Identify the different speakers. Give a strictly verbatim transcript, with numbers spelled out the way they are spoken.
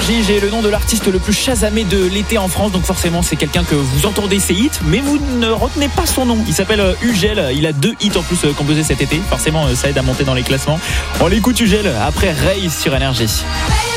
Speaker 1: Énergie, j'ai le nom de l'artiste le plus chasamé de l'été en France, donc forcément c'est quelqu'un que vous entendez ses hits, mais vous ne retenez pas son nom. Il s'appelle Ugel, il a deux hits en plus composés cet été, forcément ça aide à monter dans les classements. On l'écoute Ugel après Ray sur Énergie.